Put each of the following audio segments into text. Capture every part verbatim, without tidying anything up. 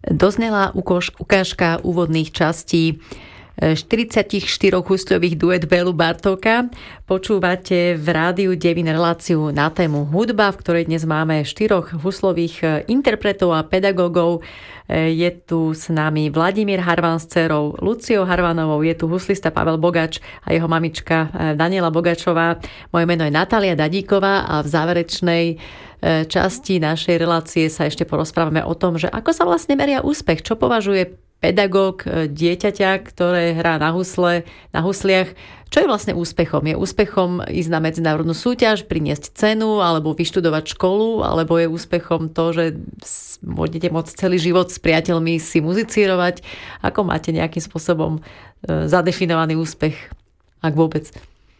Doznela ukážka úvodných častí štyridsaťštyri husľových duet Bélu Bartóka. Počúvate v rádiu Devín reláciu na tému hudba, v ktorej dnes máme štyroch huslových interpretov a pedagógov. Je tu s nami Vladimír Harvan s dcerou Luciou Harvanovou, je tu huslista Pavel Bogač a jeho mamička Daniela Bogačová. Moje meno je Natália Dadíková a v záverečnej časti našej relácie sa ešte porozprávame o tom, že ako sa vlastne meria úspech, čo považuje pedagóg dieťaťa, ktoré hrá na husle, na husliach. Čo je vlastne úspechom? Je úspechom ísť na medzinárodnú súťaž, priniesť cenu, alebo vyštudovať školu, alebo je úspechom to, že budete môcť celý život s priateľmi si muzicírovať? Ako máte nejakým spôsobom zadefinovaný úspech, ak vôbec?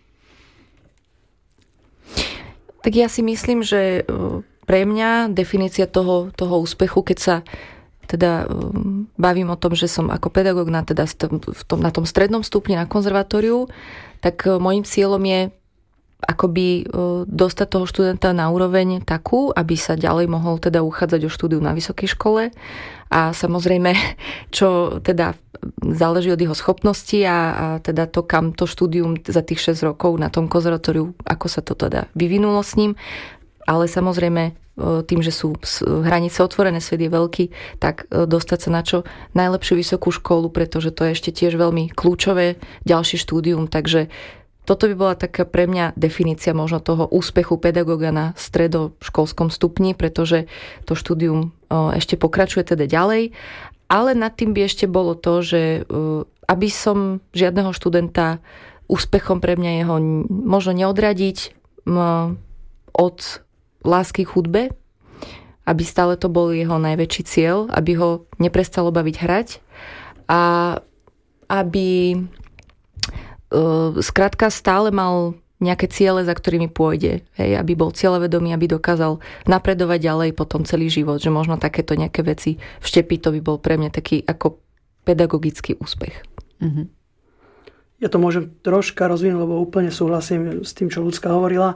Tak ja si myslím, že pre mňa definícia toho, toho úspechu, keď sa teda bavím o tom, že som ako pedagóg na, teda v tom, na tom strednom stupni na konzervatóriu, tak môjim cieľom je akoby dostať toho študenta na úroveň takú, aby sa ďalej mohol teda uchádzať o štúdiu na vysokej škole. A samozrejme, čo teda záleží od jeho schopnosti a, a teda to, kam to štúdium za tých šesť rokov na tom konzervatóriu, ako sa to teda vyvinulo s ním. Ale samozrejme, tým, že sú hranice otvorené, svet je veľký, tak dostať sa na čo najlepšiu vysokú školu, pretože to je ešte tiež veľmi kľúčové ďalšie štúdium. Takže toto by bola taká pre mňa definícia možno toho úspechu pedagóga na stredoškolskom stupni, pretože to štúdium ešte pokračuje teda ďalej. Ale nad tým by ešte bolo to, že aby som žiadneho študenta úspechom pre mňa jeho možno neodradiť od lásky k hudbe, aby stále to bol jeho najväčší cieľ, aby ho neprestalo baviť hrať a aby skrátka stále mal nejaké ciele, za ktorými pôjde. Hej, aby bol cieľavedomý, aby dokázal napredovať ďalej potom celý život, že možno takéto nejaké veci vštepiť, to by bol pre mňa taký ako pedagogický úspech. Mm-hmm. Ja to môžem troška rozvinúť, lebo úplne súhlasím s tým, čo Ľudská hovorila.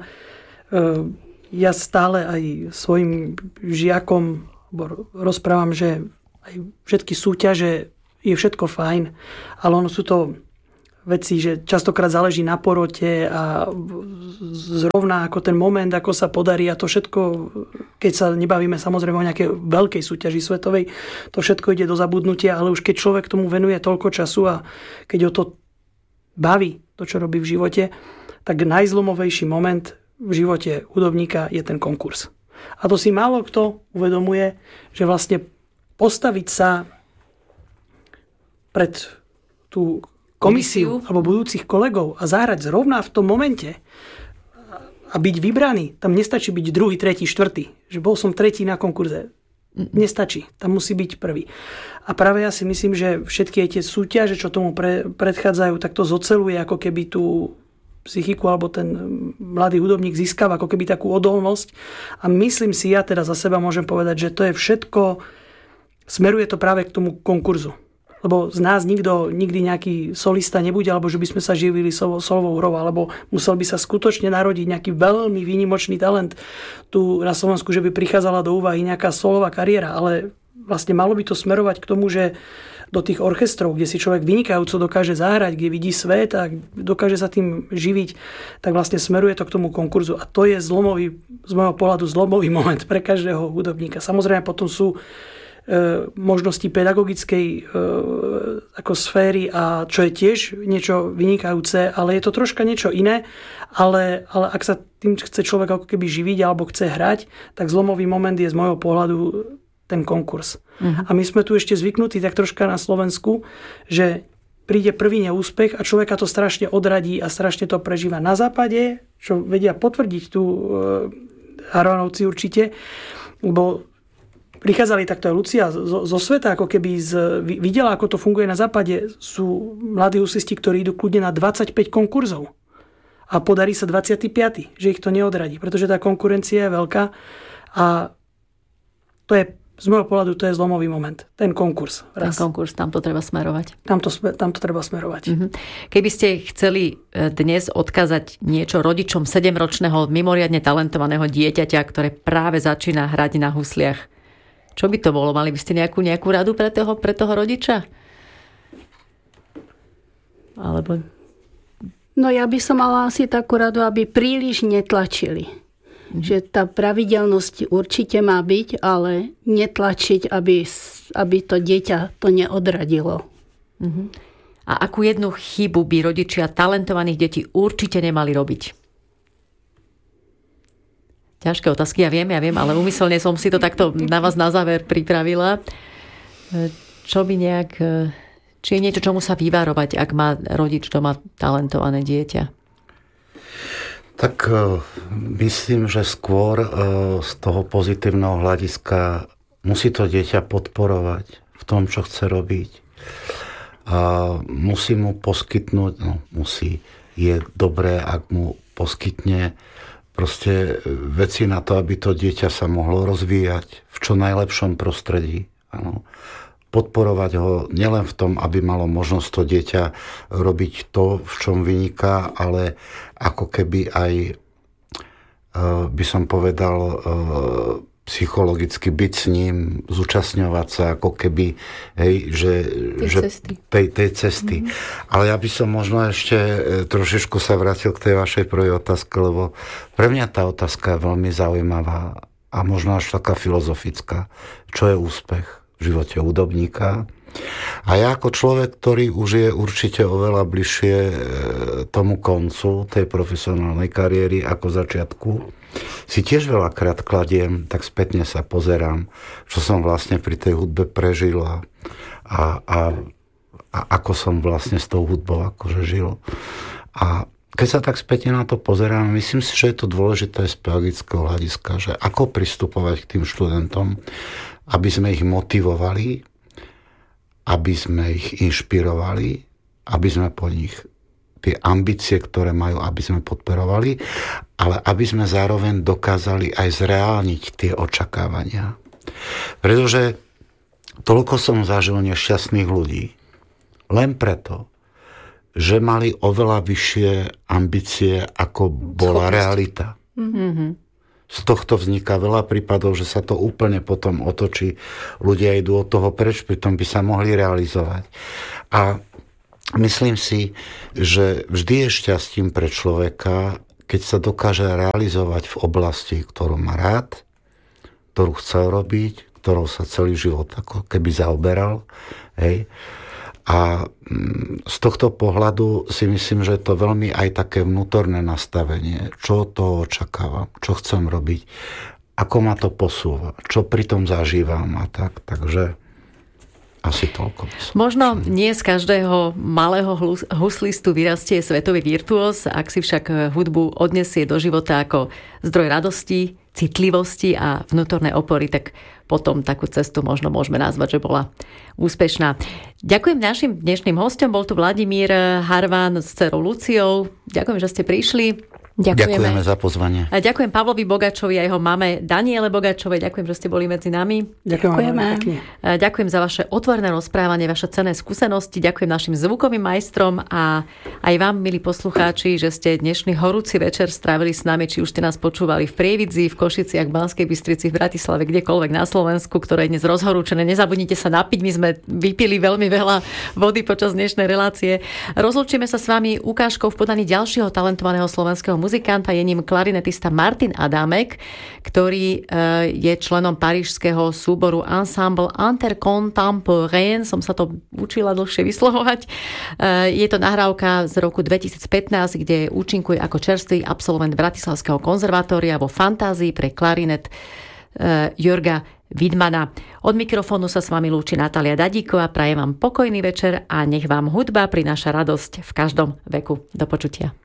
Ja stále aj svojim žiakom rozprávam, že aj všetky súťaže je všetko fajn, ale ono sú to veci, že častokrát záleží na porote a zrovna ako ten moment, ako sa podarí a to všetko, keď sa nebavíme samozrejme o nejakej veľkej súťaži svetovej, to všetko ide do zabudnutia, ale už keď človek tomu venuje toľko času a keď ho to baví, to čo robí v živote, tak najzlomovejší moment v živote hudobníka je ten konkurs. A to si málo kto uvedomuje, že vlastne postaviť sa pred tú komisiu alebo budúcich kolegov a zahrať zrovna v tom momente a byť vybraný, tam nestačí byť druhý, tretí, štvrtý. Že bol som tretí na konkurze. Nestačí. Tam musí byť prvý. A práve ja si myslím, že všetky tie súťaže, čo tomu pre, predchádzajú, tak to zoceluje ako keby tú psychiku alebo ten mladý hudobník získava ako keby takú odolnosť. A myslím si, ja teda za seba môžem povedať, že to je všetko, smeruje to práve k tomu konkurzu. Lebo z nás nikto, nikdy nejaký solista nebude, alebo že by sme sa živili solovou hrou, alebo musel by sa skutočne narodiť nejaký veľmi výnimočný talent tu na Slovensku, že by prichádzala do úvahy nejaká solová kariéra. Ale vlastne malo by to smerovať k tomu, že do tých orchestrov, kde si človek vynikajúco dokáže zahrať, kde vidí svet a dokáže sa tým živiť, tak vlastne smeruje to k tomu konkurzu. A to je zlomový, z môjho pohľadu zlomový moment pre každého hudobníka. Samozrejme potom sú možnosti pedagogickej ako sféry a čo je tiež niečo vynikajúce, ale je to troška niečo iné, ale, ale ak sa tým chce človek ako keby živiť alebo chce hrať, tak zlomový moment je z môjho pohľadu ten konkurs. Uh-huh. A my sme tu ešte zvyknutí tak troška na Slovensku, že príde prvý neúspech a človeka to strašne odradí a strašne to prežíva. Na západe, čo vedia potvrdiť tu Harvanovci určite, lebo prichádzali takto aj Lucia zo, zo sveta, ako keby z, videla, ako to funguje na západe. Sú mladí huslisti, ktorí idú kľudne na dvadsaťpäť konkurzov. A podarí sa dvadsiaty piaty že ich to neodradí. Pretože tá konkurencia je veľká. A to je, z môjho pohľadu, to je zlomový moment. Ten konkurs. Raz. Ten konkurs, tam to treba smerovať. Tam to, tam to treba smerovať. Mm-hmm. Keby ste chceli dnes odkázať niečo rodičom sedemročného, mimoriadne talentovaného dieťaťa, ktoré práve začína hrať na husliach, Čo by to bolo? Mali by ste nejakú, nejakú radu pre toho, pre toho rodiča? Alebo... No ja by som mala asi takú radu, aby príliš netlačili. Mm-hmm. Že tá pravidelnosť určite má byť, ale netlačiť, aby, aby to dieťa to neodradilo. Mm-hmm. A akú jednu chybu by rodičia talentovaných detí určite nemali robiť? Ťažké otázky, ja viem, ja viem, ale úmyselne som si to takto na vás na záver pripravila. Čo by nejak... Či je niečo, čomu sa vyvarovať, ak má rodič doma talentované dieťa? Tak myslím, že skôr z toho pozitívneho hľadiska musí to dieťa podporovať v tom, čo chce robiť. A musí mu poskytnúť, no musí, je dobré, ak mu poskytne proste veci na to, aby to dieťa sa mohlo rozvíjať v čo najlepšom prostredí. Áno. Podporovať ho nielen v tom, aby malo možnosť to dieťa robiť to, v čom vyniká, ale ako keby aj, by som povedal, psychologicky byť s ním, zúčastňovať sa ako keby, hej, že, tej, že cesty. Tej, tej cesty. Mm-hmm. Ale ja by som možno ešte trošičku sa vrátil k tej vašej prvej otázke, lebo pre mňa tá otázka je veľmi zaujímavá a možno až taká filozofická. Čo je úspech v živote hudobníka? A ja ako človek, ktorý už je určite oveľa bližšie tomu koncu tej profesionálnej kariéry ako začiatku, si tiež veľakrát kladiem, tak spätne sa pozerám, čo som vlastne pri tej hudbe prežil a, a, a, a ako som vlastne s tou hudbou akože žil. A keď sa tak spätne na to pozerám, myslím si, že je to dôležité z pedagogického hľadiska, že ako pristupovať k tým študentom, aby sme ich motivovali, aby sme ich inšpirovali, aby sme po nich tie ambície, ktoré majú, aby sme podporovali, ale aby sme zároveň dokázali aj zreálniť tie očakávania. Pretože toľko som zažil nešťastných ľudí, len preto, že mali oveľa vyššie ambície, ako bola schopnosť. Realita. Mm-hmm. Z tohto vzniká veľa prípadov, že sa to úplne potom otočí. Ľudia idú od toho preč, pritom by sa mohli realizovať. A myslím si, že vždy je šťastím pre človeka, keď sa dokáže realizovať v oblasti, ktorú má rád, ktorú chcel robiť, ktorou sa celý život ako keby zaoberal. Hej. A z tohto pohľadu si myslím, že je to veľmi aj také vnútorné nastavenie. Čo to očakávam, čo chcem robiť, ako ma to posúva, čo pri tom zažívam a tak. Takže asi toľko. Možno nie z každého malého huslistu vyrastie svetový virtuós, ak si však hudbu odnesie do života ako zdroj radosti, citlivosti a vnútorné opory, tak potom takú cestu možno môžeme nazvať, že bola úspešná. Ďakujem našim dnešným hosťom. Bol tu Vladimír Harvan s dcerou Luciou. Ďakujem, že ste prišli. Ďakujeme. Ďakujeme za pozvanie. A ďakujem Pavlovi Bogačovi a jeho mame Daniele Bogačovej. Ďakujem, že ste boli medzi nami. Ďakujeme. Ďakujem za vaše otvorené rozprávanie, vaše cenné skúsenosti. Ďakujem našim zvukovým majstrom a aj vám, milí poslucháči, že ste dnešný horúci večer strávili s nami, či už ste nás počúvali v Prievidzi, v Košiciach, v Banskej Bystrici, v Bratislave, kdekoľvek na Slovensku, ktoré je dnes rozhorúčené. Nezabudnite sa napiť, my sme vypili veľmi veľa vody počas dnešnej relácie. Rozlúčime sa s vami ukážkou v podaní ďalšieho talentovaného slovenského muzikanta, je ním klarinetista Martin Adámek, ktorý je členom parížského súboru Ensemble Intercontemporain, som sa to učila dlhšie vyslovovať. Je to nahrávka z roku dvetisícpätnásť, kde účinkuje ako čerstvý absolvent Bratislavského konzervatória vo fantázii pre klarinet Jörga Widmana. Od mikrofónu sa s vami lúči Natália Dadíková, prajem vám pokojný večer a nech vám hudba prináša radosť v každom veku. Do počutia.